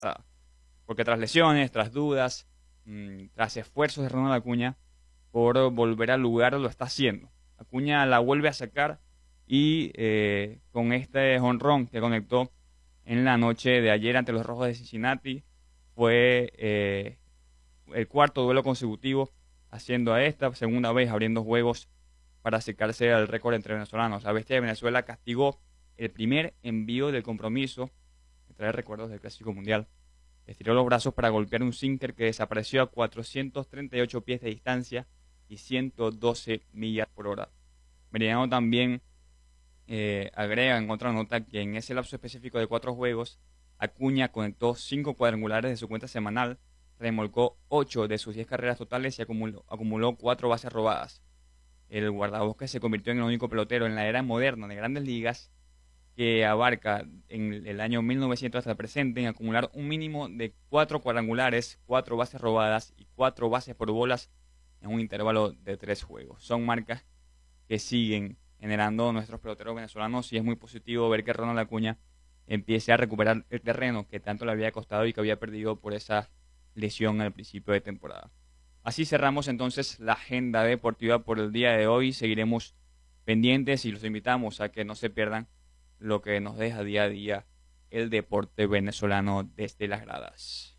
porque tras lesiones, tras dudas, tras esfuerzos de Ronald Acuña por volver al lugar, lo está haciendo. Acuña la vuelve a sacar y con este jonrón que conectó en la noche de ayer ante los Rojos de Cincinnati, fue el cuarto duelo consecutivo haciendo a esta segunda vez abriendo juegos para acercarse al récord entre venezolanos. La bestia de Venezuela castigó el primer envío del compromiso, que trae recuerdos del Clásico Mundial. Estiró los brazos para golpear un sinker que desapareció a 438 pies de distancia y 112 millas por hora. Meridiano también agrega en otra nota que en ese lapso específico de 4 juegos, Acuña conectó 5 cuadrangulares de su cuenta semanal, remolcó 8 de sus 10 carreras totales y acumuló 4 bases robadas. El guardabosques se convirtió en el único pelotero en la era moderna de Grandes Ligas que abarca en el año 1900 hasta el presente en acumular un mínimo de 4 cuadrangulares, 4 bases robadas y 4 bases por bolas en un intervalo de 3 juegos. Son marcas que siguen generando nuestros peloteros venezolanos y es muy positivo ver que Ronald Acuña empiece a recuperar el terreno que tanto le había costado y que había perdido por esa lesión al principio de temporada. Así cerramos entonces la agenda deportiva por el día de hoy. Seguiremos pendientes y los invitamos a que no se pierdan lo que nos deja día a día el deporte venezolano desde las gradas.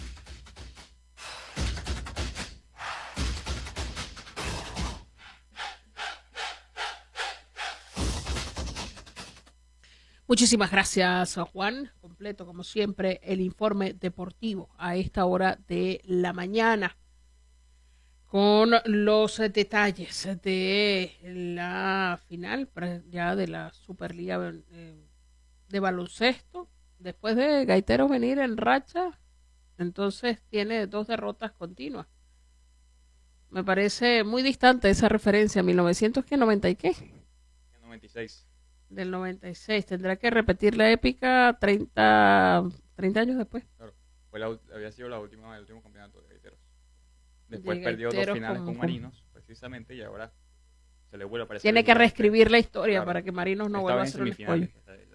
Muchísimas gracias, Juan. Completo, como siempre, el informe deportivo a esta hora de la mañana, con los detalles de la final ya de la Superliga de baloncesto. Después de Gaiteros venir en racha, entonces tiene 2 derrotas continuas. Me parece muy distante esa referencia, 1990 y qué. 96. Del 96. Tendrá que repetir la épica 30 años después. Claro, había sido el último campeonato de Gaiteros. Después de perdió Gaiteros 2 finales con Marinos, precisamente, y ahora se le vuelve a aparecer. Tiene que reescribir la historia, claro, para que Marinos no vuelva a ser un spoiler.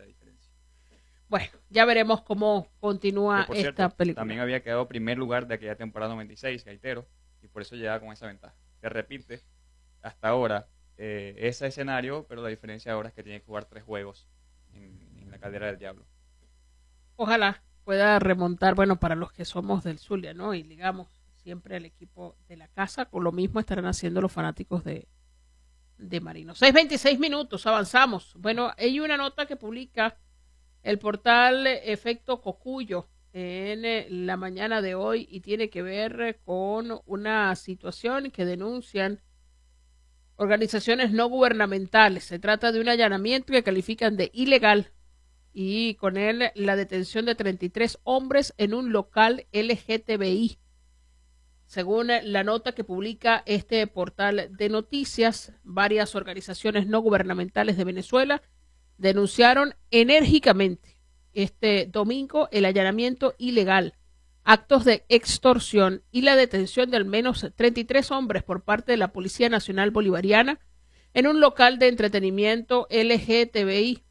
Bueno, ya veremos cómo continúa esta película. También había quedado primer lugar de aquella temporada 96, Gaiteros, y por eso llega con esa ventaja. Se repite hasta ahora ese escenario, pero la diferencia ahora es que tiene que jugar 3 juegos en la Caldera del Diablo. Ojalá pueda remontar, bueno, para los que somos del Zulia, ¿no? Y ligamos siempre al equipo de la casa, con lo mismo estarán haciendo los fanáticos de Marinos. 6:26 minutos, avanzamos. Bueno, hay una nota que publica el portal Efecto Cocuyo en la mañana de hoy y tiene que ver con una situación que denuncian organizaciones no gubernamentales. Se trata de un allanamiento que califican de ilegal y con él la detención de 33 hombres en un local LGTBI. Según la nota que publica este portal de noticias, varias organizaciones no gubernamentales de Venezuela denunciaron enérgicamente este domingo el allanamiento ilegal, actos de extorsión y la detención de al menos 33 hombres por parte de la Policía Nacional Bolivariana en un local de entretenimiento LGTBI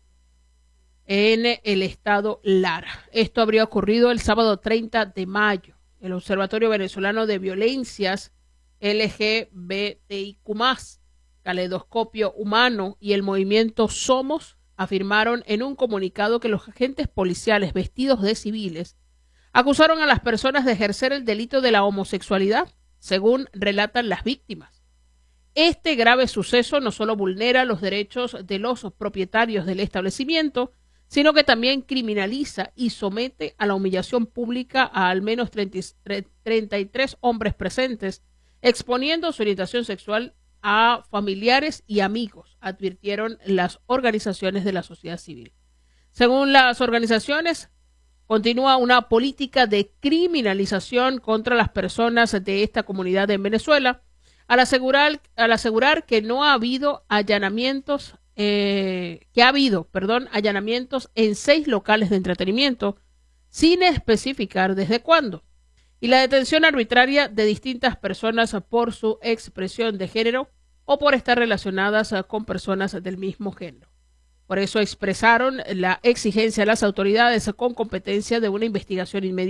en el estado Lara. Esto habría ocurrido el sábado 30 de mayo. El Observatorio Venezolano de Violencias LGBTIQ+, Caleidoscopio Humano y el movimiento Somos afirmaron en un comunicado que los agentes policiales vestidos de civiles acusaron a las personas de ejercer el delito de la homosexualidad, según relatan las víctimas. Este grave suceso no solo vulnera los derechos de los propietarios del establecimiento, sino que también criminaliza y somete a la humillación pública a al menos 33 hombres presentes, exponiendo su orientación sexual a familiares y amigos, advirtieron las organizaciones de la sociedad civil. Según las organizaciones, continúa una política de criminalización contra las personas de esta comunidad en Venezuela, al asegurar que no ha habido allanamientos, allanamientos en 6 locales de entretenimiento, sin especificar desde cuándo, y la detención arbitraria de distintas personas por su expresión de género o por estar relacionadas con personas del mismo género. Por eso expresaron la exigencia a las autoridades con competencia de una investigación inmediata